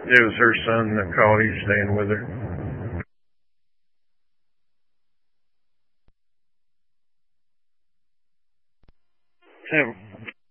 It was her son that called. He was staying with her. So